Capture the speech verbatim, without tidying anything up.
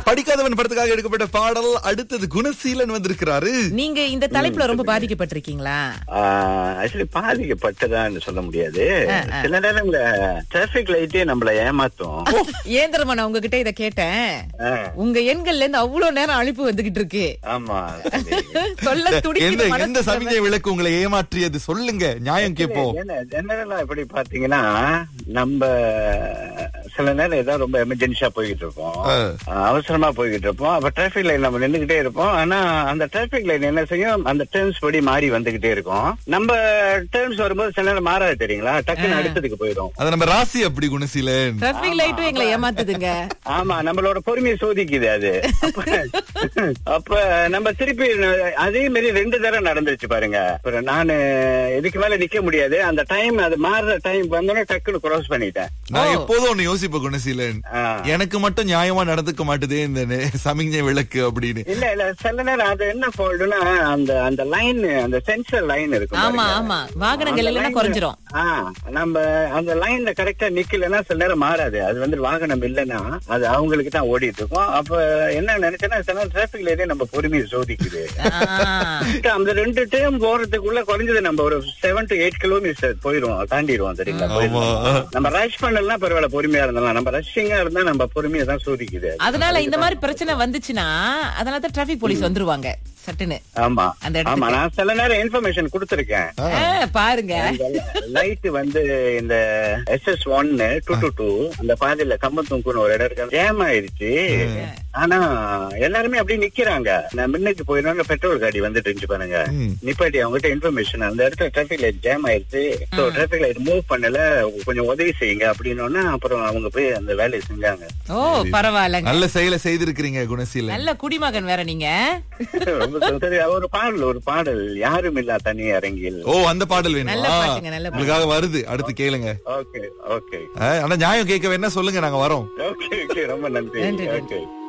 படிக்காதவன் படத்துக்காக எடுக்கப்பட்ட பாடல். அடுத்தது குணசீலன் வந்திருக்கிறாரு. நீங்க இந்த தலைப்புல ரொம்ப பாதிக்கப்பட்டிருக்கீங்களா? ஆக்சுவலி பாதிக்கப்பட்டதான்னு சொல்ல முடியாது. சில நேரங்கள டிராபிக் லைட்டே நம்மள ஏமாத்தும். ஏந்திரமா நான் உங்ககிட்ட இத கேட்டேன். உங்க எண்கள்ல இருந்து அவ்வளவு நேரம் அழைப்பு வந்துகிட்டு இருக்கு. ஆமா, சொல்ல துடிக்குது. எந்த சமிஞ்சை விளக்கு உங்களை ஏமாற்றியது சொல்லுங்க, நியாயம் கேட்போம். என்னெல்லாம் எப்படி பாத்தீங்கன்னா, நம்ம சில நேரம் ஏதாவது ரொம்ப எமர்ஜென்சியா போய்கிட்டு இருப்போம், அவசரமா போய்கிட்டு இருப்போம். அப்ப டிராபிக் லைன் நம்ம நின்னுகிட்டே இருப்போம். ஆனா அந்த டிராபிக் லைன் என்ன செய்யும், அந்த டேர்ம்ஸ் படி மாறி வந்துகிட்டே இருக்கும். நம்ம டேர்ம்ஸ் வரும்போது சில நேரம் மாறாது தெரியுங்களா, டக்குன்னு அடுத்ததுக்கு போயிடும். அது நம்ம ராசி அப்படி குணசீலன். டிராபிக் லைட்டும் எங்களை ஏமாத்துதுங்க. ஆமா, நம்மளோட பொறுமையை சோதிக்குது அது. அப்ப நம்ம திருப்பி அதே மாதிரி ரெண்டு தடவை நடந்துருச்சு பாருங்க. நானு இதுக்கு மேல நிக்க முடியாது, அந்த டைம் அது மாறுற டைம் வந்தோடனே டக்குன்னு கிராஸ் பண்ணிட்டேன். நான் எப்போதும் ஒண்ணு யோசிப்பேன் குணசீலன், எனக்கு மட்டும் நியாயமா நடந்துக்க மாட்டுதே இந்த சமிஞ்சை விளக்கு அப்படின்னு. இல்ல இல்ல சில நேரம் அது என்ன ஃபால்ட்னா, அந்த அந்த லைன், அந்த சென்சர் லைன் இருக்கும். ஆமா ஆமா, வாகனங்கள் எல்லாம் குறைஞ்சிரும். நம்ம அந்த லைன்ல கரெக்டா நிக்கலன்னா சில நேரம் மாறாது. அது வந்து வாகனம் இல்லைன்னா அது அவங்களுக்கு தான் ஓடிட்டு இருக்கும். அப்ப என்ன நினைச்சேன்னா, சில நேரம் டிராபிக் லைனே நம்ம பொறுமையை சோதிக்குது. அந்த ரெண்டு டைம் போறதுக்குள்ள குறைஞ்சது நம்ம ஒரு செவன் டு எயிட் கிலோமீட்டர் போயிரும், தாண்டிடுவோம் தெரியுங்களா. நம்ம ரஷ் பண்ணலாம் பரவாயில்ல, பொறுமையா இருந்தாலும். நம்ம ரஷ்ஷிங்கா இருந்தா நம்ம பொறுமையை தான் சோதிக்குது. அதனால இந்த மாதிரி பிரச்சனை வந்துச்சுன்னா அதனால தான் டிராபிக் போலீஸ் வந்துருவாங்க சட்டுன்னு. ஆமா ஆமா, நான் சில நேரம் இன்ஃபர்மேஷன் கொடுத்திருக்கேன் பாருங்க. லைட் வந்து இந்த S S one two two two அந்த பாதையில கம்பத்தூங்குன்னு ஒரு இடம் இருக்கு, ஜாம் ஆயிருச்சு. ஆனா எல்லாருமே அப்படியே நிக்கிறாங்க. நான் முன்னுக்கு போயிடணும், பெட்ரோல் காடி வந்துட்டு இருந்துச்சு பாருங்க. நிப்பாட்டி அவங்ககிட்ட இன்ஃபர்மேஷன், அந்த இடத்துல டிராபிக் லைட் ஜாம் ஆயிருச்சு, சோ டிராபிக் லைட் மூவ் பண்ணல, கொஞ்சம் உதவி செய்யுங்க அப்படின்னு. அப்புறம் அவங்க போய் அந்த வேலையை செஞ்சாங்க. ஓ பரவாயில்ல, நல்ல செயலை செய்திருக்கிறீங்க குணசீலன். நல்ல குடிமகன் வேற நீங்க. சரி, ஒரு பாடல் ஒரு பாடல் யாரும் இல்லா தனி அரங்கில். ஓ, அந்த பாடல் வேணுமா? உங்களுக்காக வருது, அடுத்து கேளுங்க. Okay okay. ஆனா நியாயம் கேட்க வேணா சொல்லுங்க, நாங்க வரோம். ஓகே ஓகே, ரொம்ப நன்றி. நன்றி.